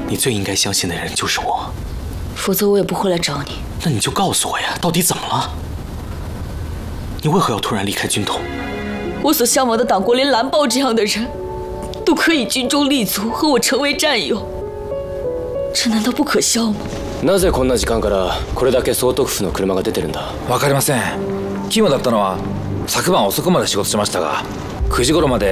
你最应该相信的人就是我， 否则我也不会来找你。 那你就告诉我呀，到底怎么了？你为何要突然离开军统？ 我所向往的党国，连蓝豹这样的人都可以军中立足，和我成为战友，这难道不可笑吗？ なぜこんな時間からこれだけ総督府の車が出てるんだ？ わかりません。勤務だったのは昨晩遅くまで仕事しましたが、9時頃まで